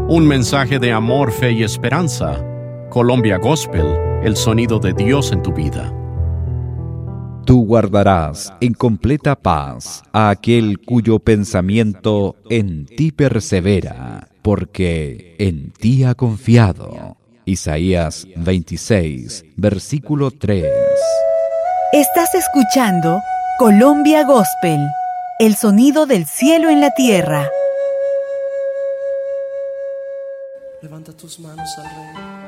Un mensaje de amor, fe y esperanza. Colombia Gospel, el sonido de Dios en tu vida. Tú guardarás en completa paz a aquel cuyo pensamiento en ti persevera, porque en ti ha confiado. Isaías 26, versículo 3. Estás escuchando Colombia Gospel, el sonido del cielo en la tierra. Levanta tus manos al Rey.